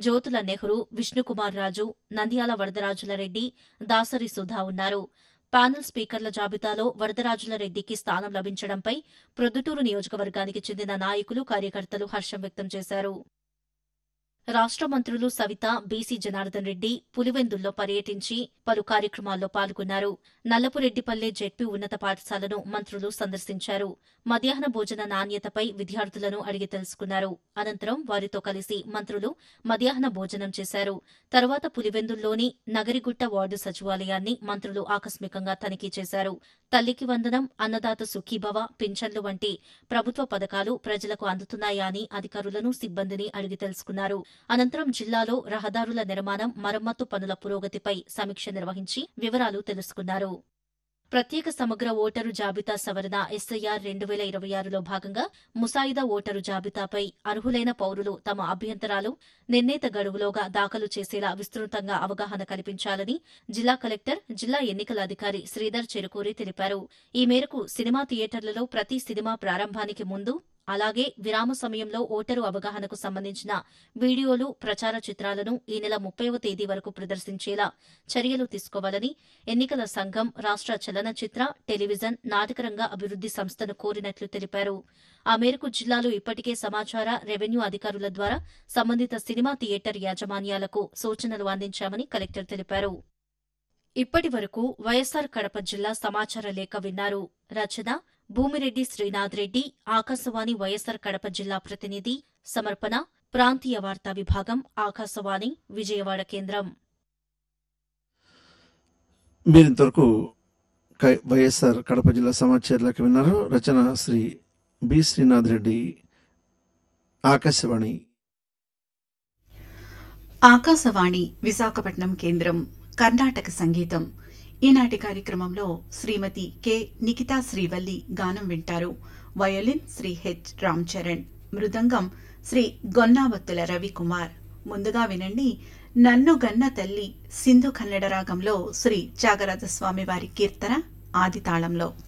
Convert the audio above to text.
జ్యోతుల నెహ్రూ, విష్ణుకుమార్ రాజు, నంద్యాల వరదరాజుల రెడ్డి, దాసరి సుధా ఉన్నారు. ప్యానెల్ స్పీకర్ల జాబితాలో వరదరాజుల రెడ్డికి స్థానం లభించడంపై ప్రొద్దుటూరు నియోజకవర్గానికి చెందిన నాయకులు, కార్యకర్తలు హర్షం వ్యక్తం చేశారు. రాష్ట్ర మంత్రులు సవిత, బీసీ జనార్దన్ రెడ్డి పులివెందుల్లో పర్యటించి పలు కార్యక్రమాల్లో పాల్గొన్నారు. నల్లపురెడ్డిపల్లె జెడ్పీ ఉన్నత పాఠశాలను మంత్రులు సందర్శించారు. మధ్యాహ్న భోజన నాణ్యతపై విద్యార్థులను అడిగి తెలుసుకున్నారు. అనంతరం వారితో కలిసి మంత్రులు మధ్యాహ్న భోజనం చేశారు. తర్వాత పులివెందుల్లోని నగరిగుట్ట వార్డు సచివాలయాన్ని మంత్రులు ఆకస్మికంగా తనిఖీ చేశారు. తల్లికి వందనం, అన్నదాత సుఖీభవ, పింఛన్లు వంటి ప్రభుత్వ పథకాలు ప్రజలకు అందుతున్నాయా అని అధికారులను, సిబ్బందిని అడిగి తెలుసుకున్నారు. అనంతరం జిల్లాలో రహదారుల నిర్మాణం, మరమ్మతు పనుల పురోగతిపై సమీక్ష నిర్వహించి వివరాలు తెలుసుకున్నారు. ప్రత్యేక సమగ్ర ఓటరు జాబితా సవరణ ఎస్ఐఆర్ 2026లో భాగంగా ముసాయిదా ఓటరు జాబితాపై అర్హులైన పౌరులు తమ అభ్యంతరాలు నిర్ణీత గడువులోగా దాఖలు చేసేలా విస్తృతంగా అవగాహన కల్పించాలని జిల్లా కలెక్టర్, జిల్లా ఎన్నికల అధికారి శ్రీధర్ చెరుకూరి తెలిపారు. ఈ మేరకు సినిమా థియేటర్లలో ప్రతి సినిమా ప్రారంభానికి ముందు, అలాగే విరామ సమయంలో ఓటరు అవగాహనకు సంబంధించిన వీడియోలు, ప్రచార చిత్రాలను ఈ నెల 30వ తేదీ వరకు ప్రదర్శించేలా చర్యలు తీసుకోవాలని ఎన్నికల సంఘం రాష్ట్ర చలనచిత్ర, టెలివిజన్, నాటకరంగ అభివృద్ది సంస్థను కోరినట్లు తెలిపారు. ఆ మేరకు జిల్లాలో ఇప్పటికే సమాచార, రెవెన్యూ అధికారుల ద్వారా సంబంధిత సినిమా థియేటర్ యాజమాన్యాలకు సూచనలు అందించామని కలెక్టర్ తెలిపారు. ఇప్పటి వరకు వైఎస్సార్ కడప జిల్లా సమాచార లేఖ విన్నారు. రచన భూమిరెడ్డి శ్రీనాథ్ రెడ్డి. ఆకాశవాణి వైఎస్సార్ కడప జిల్లా ప్రతినిధి. సమర్పణ ప్రాంతీయ వార్తా విభాగం, ఆకాశవాణి విజయవాడ కేంద్రం. మీరింతవరకు వైఎస్సార్ కడప జిల్లా సమాచార లేఖ విన్నారు. రచన శ్రీ బి శ్రీనాథ్ రెడ్డి. ఆకాశవాణి ఆకాశవాణి విశాఖపట్నం కేంద్రం. కర్ణాటక సంగీతం. ఈనాటి కార్యక్రమంలో శ్రీమతి కె నిఖితా శ్రీవల్లి గానం వింటారు. వయోలిన్ శ్రీ హెచ్ రామ్చరణ్, మృదంగం శ్రీ గొన్నావత్తుల రవికుమార్. ముందుగా వినండి నన్ను గన్న తల్లి సింధు కన్నడ రాగంలో శ్రీ త్యాగరాజస్వామి వారి కీర్తన ఆదితాళంలో.